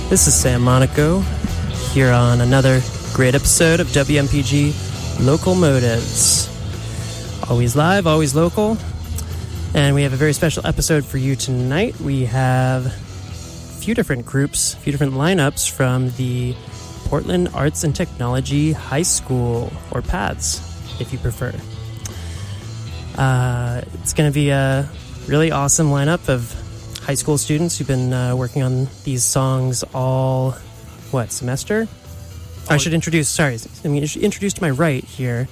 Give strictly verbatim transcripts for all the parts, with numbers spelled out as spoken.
This is Sam Monaco here on another great episode of W M P G Local Motives. Always live, always local. And we have a very special episode for you tonight. We have a few different groups, a few different lineups from the Portland Arts and Technology High School, or PATHS, if you prefer. Uh, it's going to be a really awesome lineup of high school students who've been uh, working on these songs all, what, semester? Oh, I should introduce, sorry, I mean, introduce to my right here,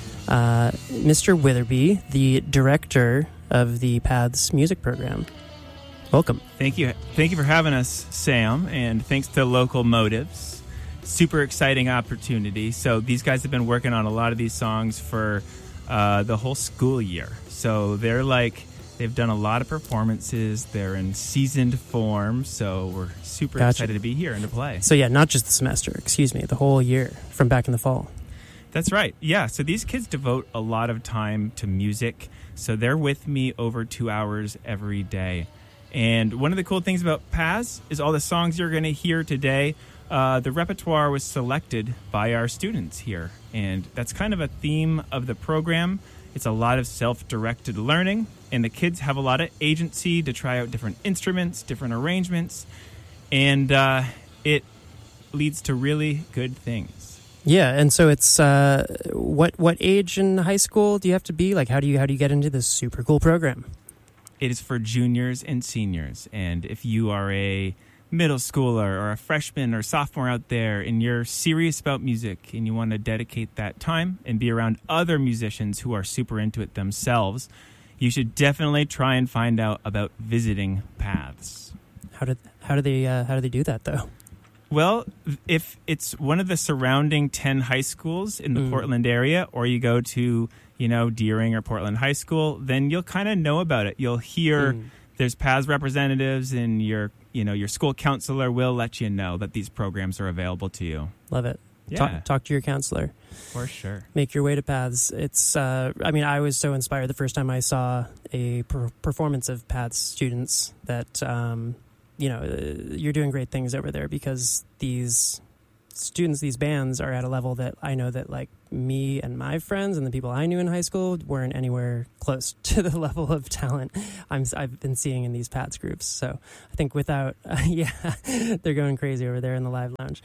uh, Mister Witherby, the director of the PATHS music program. Welcome. Thank you. Thank you for having us, Sam, and thanks to Local Motives. Super exciting opportunity. So these guys have been working on a lot of these songs for uh, the whole school year. So they're like, they've done a lot of performances. They're in seasoned form. So we're super gotcha. excited to be here and to play. So yeah, not just the semester, excuse me, the whole year from back in the fall. That's right. Yeah. So these kids devote a lot of time to music. So they're with me over two hours every day. And one of the cool things about PATHS is all the songs you're going to hear today. Uh, the repertoire was selected by our students here. And that's kind of a theme of the program. It's a lot of self-directed learning, and the kids have a lot of agency to try out different instruments, different arrangements, and uh, it leads to really good things. Yeah, and so it's uh, what what age in high school do you have to be? Like, how do you how do you get into this super cool program? It is for juniors and seniors, and if you are a middle schooler or a freshman or sophomore out there and you're serious about music and you want to dedicate that time and be around other musicians who are super into it themselves, you should definitely try and find out about visiting PATHS. How did how do they uh, how do they do that though? Well, if it's one of the surrounding ten high schools in the mm. Portland area, or you go to, you know, Deering or Portland High School, then you'll kind of know about it. You'll hear mm. there's PATHS representatives, and your you know your school counselor will let you know that these programs are available to you. Love it. Yeah. Talk, talk to your counselor. For sure. Make your way to PATHS. It's, uh, I mean, I was so inspired the first time I saw a per- performance of PATHS students that, um, you know, uh, you're doing great things over there, because these students, these bands are at a level that I know that, like, me and my friends and the people I knew in high school weren't anywhere close to the level of talent I'm, I've been seeing in these PATHS groups. So I think without, uh, yeah, they're going crazy over there in the live lounge.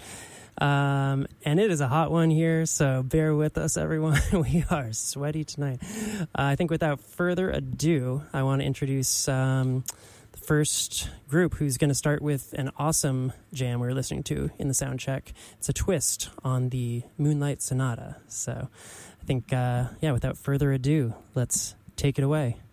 Um, and it is a hot one here, so bear with us, everyone. We are sweaty tonight. Uh, I think without further ado, I want to introduce um, the first group who's going to start with an awesome jam we we're listening to in the sound check. It's a twist on the Moonlight Sonata. So I think, uh, yeah, without further ado, let's take it away.